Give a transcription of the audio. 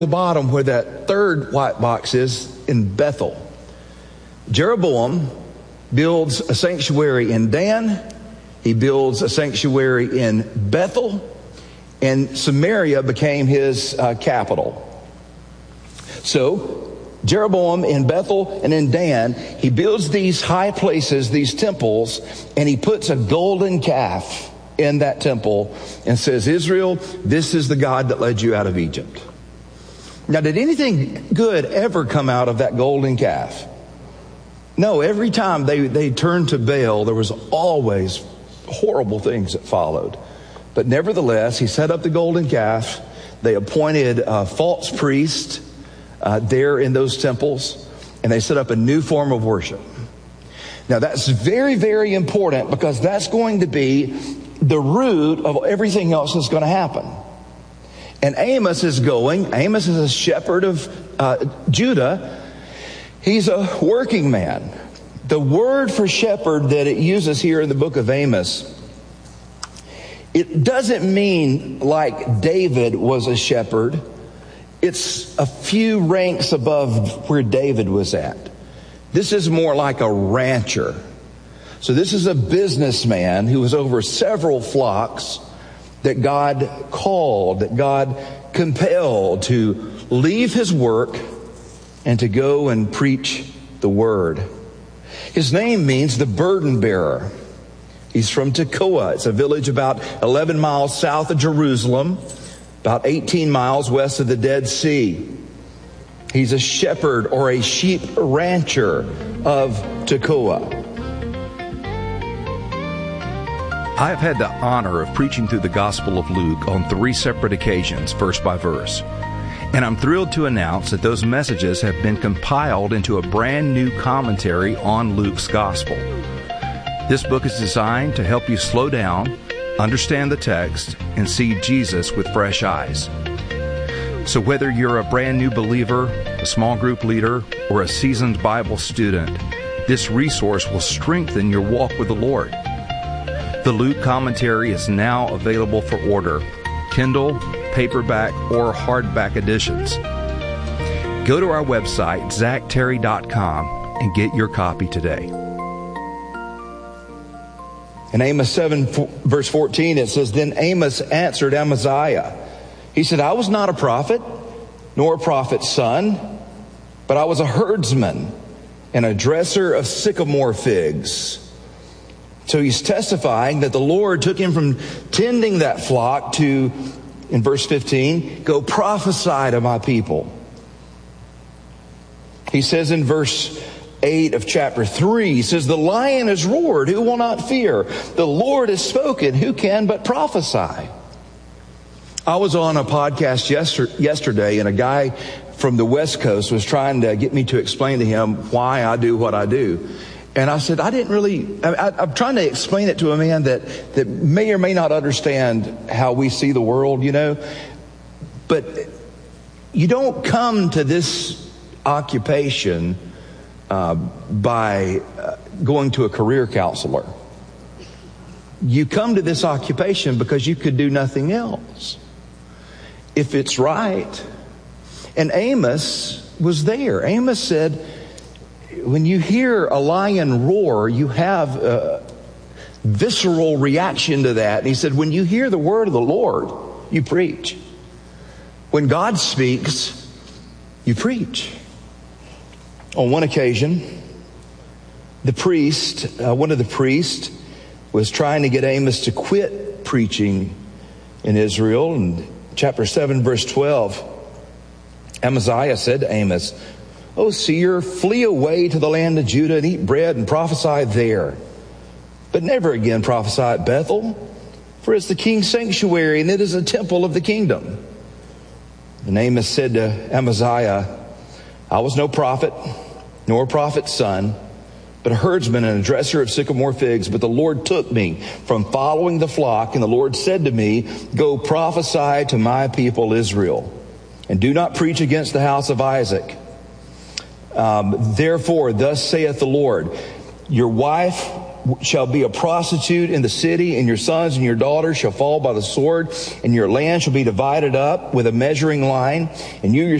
the bottom where that third white box is, in Bethel. Jeroboam builds a sanctuary in Dan. He builds a sanctuary in Bethel. And Samaria became his capital. So Jeroboam in Bethel and in Dan, he builds these high places, these temples, and he puts a golden calf in that temple and says, Israel, this is the God that led you out of Egypt. Now, did anything good ever come out of that golden calf? No, every time they turned to Baal, there was always horrible things that followed. But nevertheless, he set up the golden calf. They appointed a false priest there in those temples, and they set up a new form of worship. Now, that's very, very important, because that's going to be the root of everything else that's going to happen. And Amos is a shepherd of Judah. He's a working man. The word for shepherd that it uses here in the book of Amos, it doesn't mean like David was a shepherd. It's a few ranks above where David was at. This is more like a rancher. So this is a businessman who was over several flocks that God called, that God compelled to leave his work and to go and preach the word. His name means the burden bearer. He's from Tekoa. It's a village about 11 miles south of Jerusalem, about 18 miles west of the Dead Sea. He's a shepherd or a sheep rancher of Tekoa. I have had the honor of preaching through the Gospel of Luke on 3 separate occasions, verse by verse. And I'm thrilled to announce that those messages have been compiled into a brand new commentary on Luke's Gospel. This book is designed to help you slow down, understand the text, and see Jesus with fresh eyes. So whether you're a brand new believer, a small group leader, or a seasoned Bible student, this resource will strengthen your walk with the Lord. The Luke commentary is now available for order, Kindle, paperback, or hardback editions. Go to our website, zachterry.com, and get your copy today. In Amos 7, verse 14, it says, Then Amos answered Amaziah. He said, I was not a prophet, nor a prophet's son, but I was a herdsman and a dresser of sycamore figs. So he's testifying that the Lord took him from tending that flock to, in verse 15, go prophesy to my people. He says in verse 8 of chapter 3, he says, The lion has roared, who will not fear? The Lord has spoken, who can but prophesy? I was on a podcast yesterday, and a guy from the West Coast was trying to get me to explain to him why I do what I do. And I said, I'm trying to explain it to a man that may or may not understand how we see the world, But you don't come to this occupation by going to a career counselor. You come to this occupation because you could do nothing else, if it's right. And Amos was there. Amos said, when you hear a lion roar, you have a visceral reaction to that. And he said, when you hear the word of the Lord, you preach. When God speaks, you preach. On one occasion, one of the priests was trying to get Amos to quit preaching in Israel. In chapter 7, verse 12, Amaziah said to Amos, O seer, flee away to the land of Judah and eat bread and prophesy there. But never again prophesy at Bethel, for it's the king's sanctuary and it is a temple of the kingdom. And Amos said to Amaziah, I was no prophet, nor a prophet's son, but a herdsman and a dresser of sycamore figs. But the Lord took me from following the flock, and the Lord said to me, Go prophesy to my people Israel, and do not preach against the house of Isaac. Therefore, thus saith the Lord, your wife shall be a prostitute in the city, and your sons and your daughters shall fall by the sword, and your land shall be divided up with a measuring line, and you